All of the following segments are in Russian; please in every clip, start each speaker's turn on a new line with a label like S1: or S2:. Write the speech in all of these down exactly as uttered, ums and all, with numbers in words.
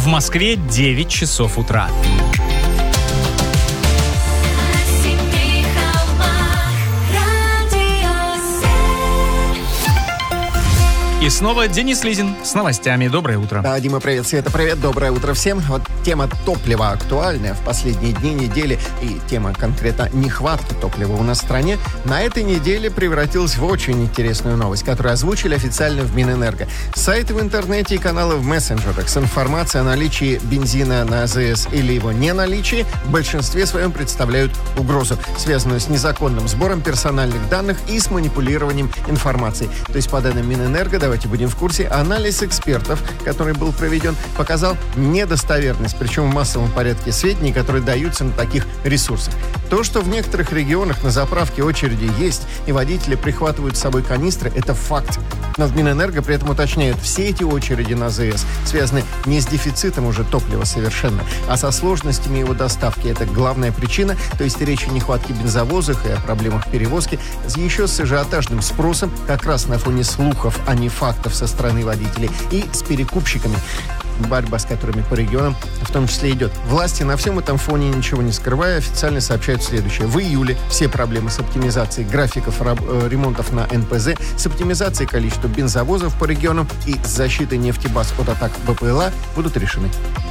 S1: В Москве девять часов утра. И снова Денис Лизин с новостями. Доброе утро.
S2: Да, Дима, привет, Света, привет, доброе утро всем. Вот тема топлива актуальная в последние дни недели, и тема конкретно нехватки топлива у нас в стране на этой неделе превратилась в очень интересную новость, которую озвучили официально в Минэнерго. Сайты в интернете и каналы в мессенджерах с информацией о наличии бензина на АЗС или его неналичии в большинстве своем представляют угрозу, связанную с незаконным сбором персональных данных и с манипулированием информацией. То есть, по данным Минэнерго, давайте будем в курсе, анализ экспертов, который был проведен, показал недостоверность, причем в массовом порядке сведений, которые даются на таких ресурсах. То, что в некоторых регионах на заправке очереди есть, и водители прихватывают с собой канистры, это факт. Но в Минэнерго при этом уточняют, все эти очереди на АЗС связаны не с дефицитом уже топлива совершенно, а со сложностями его доставки. Это главная причина, то есть речь о нехватке бензовозов и о проблемах перевозки, еще с ажиотажным спросом, как раз на фоне слухов, а не фактов со стороны водителей, и с перекупщиками, борьба с которыми по регионам в том числе идет. Власти на всем этом фоне, ничего не скрывая, официально сообщают следующее. В июле все проблемы с оптимизацией графиков раб- ремонтов на эн пэ зэ, с оптимизацией количества бензовозов по регионам и с защитой нефтебаз от атак бэ пэ эл а будут решены.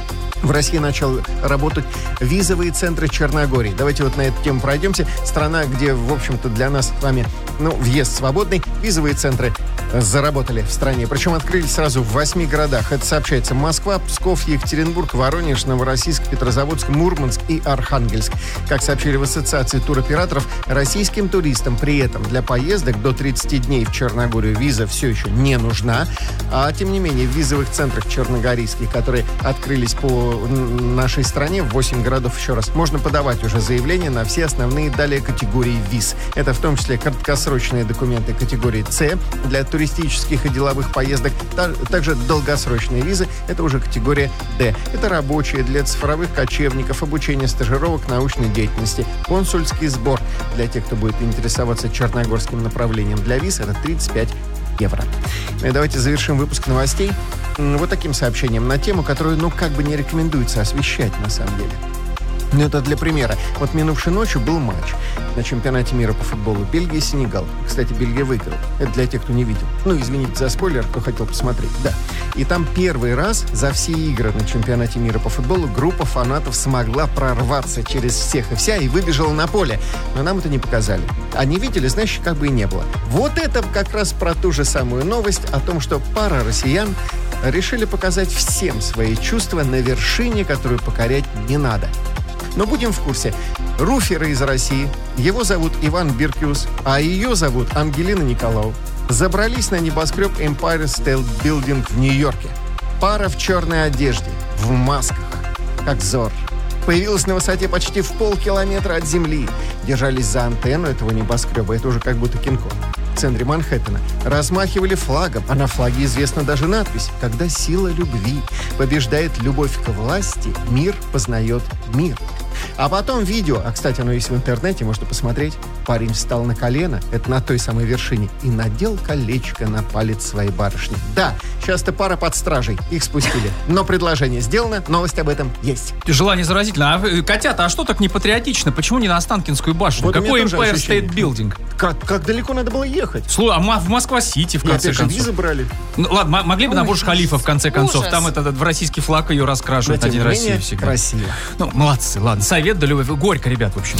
S2: В России начал работать визовые центры Черногории. Давайте вот на эту тему пройдемся. Страна, где, в общем-то, для нас с вами, ну, въезд свободный. Визовые центры заработали в стране. Причем открылись сразу в восьми городах. Это сообщается: Москва, Псков, Екатеринбург, Воронеж, Новороссийск, Петрозаводск, Мурманск и Архангельск. Как сообщили в Ассоциации туроператоров, российским туристам при этом для поездок до тридцати дней в Черногорию виза все еще не нужна. А тем не менее, в визовых центрах черногорийских, которые открылись по нашей стране, в восемь городов, еще раз, можно подавать уже заявление на все основные далее категории виз. Это в том числе краткосрочные документы категории С для туристических и деловых поездок, также долгосрочные визы, это уже категория Д. Это рабочие для цифровых кочевников, обучение, стажировок, научной деятельности, консульский сбор для тех, кто будет интересоваться черногорским направлением для виз, это тридцать пять евро. Ну и давайте завершим выпуск новостей вот таким сообщением на тему, которую, ну, как бы не рекомендуется освещать на самом деле. Ну, это для примера. Вот минувшей ночью был матч на чемпионате мира по футболу Бельгия-Сенегал. Кстати, Бельгия выиграла. Это для тех, кто не видел. Ну, извините за спойлер, кто хотел посмотреть. Да. И там первый раз за все игры на чемпионате мира по футболу группа фанатов смогла прорваться через всех и вся и выбежала на поле. Но нам это не показали. А не видели, значит, как бы и не было. Вот это как раз про ту же самую новость о том, что пара россиян решили показать всем свои чувства на вершине, которую покорять не надо. Но будем в курсе. Руферы из России, его зовут Иван Биркиус, а ее зовут Ангелина Николау, забрались на небоскреб Empire State Building в Нью-Йорке. Пара в черной одежде, в масках, как Зорро. Появилась на высоте почти в полкилометра от земли. Держались за антенну этого небоскреба, это уже как будто Кинг-Конг. В центре Манхэттена размахивали флагом, а на флаге известна даже надпись: «Когда сила любви побеждает любовь к власти, мир познает мир». А потом видео, а, кстати, оно есть в интернете, можно посмотреть. Парень встал на колено, это на той самой вершине, и надел колечко на палец своей барышни. Да, сейчас-то пара под стражей, их спустили. Но предложение сделано, новость об этом есть.
S1: Желание заразительно. А, котята, а что так не патриотично? Почему не на Останкинскую башню? Вот какой Empire State Building?
S2: Как, как далеко надо было ехать?
S1: Слушай, а в Москва-Сити, в конце концов.
S2: визы брали.
S1: Ну, ладно, могли бы Ой, на Бурдж-Халифа, в конце концов. Ужас. Там этот, в российский флаг ее раскрашивают. Один Россия всегда.
S2: Красиво.
S1: Ну, молодцы, ладно. Совет да любовь. Горько, ребят, в общем.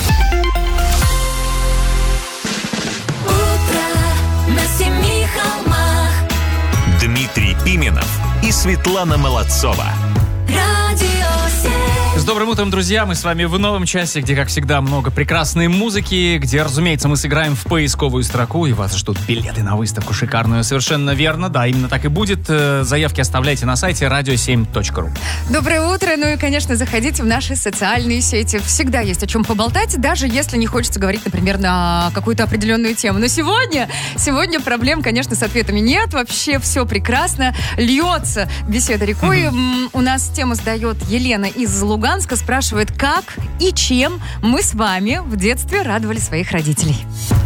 S3: Дмитрий Пименов и Светлана Молодцова.
S1: С добрым утром, друзья! Мы с вами в новом часе, где, как всегда, много прекрасной музыки, где, разумеется, мы сыграем в поисковую строку, и вас ждут билеты на выставку шикарную. Совершенно верно, да, именно так и будет. Заявки оставляйте на сайте радио семь точка ру.
S4: Доброе утро! Ну и, конечно, заходите в наши социальные сети. Всегда есть о чем поболтать, даже если не хочется говорить, например, на какую-то определенную тему. Но сегодня, сегодня проблем, конечно, с ответами нет. Вообще все прекрасно. Льется беседа рекой. Mm-hmm. У нас тему задает Елена из Луганска, спрашивает, как и чем мы с вами в детстве радовали своих родителей.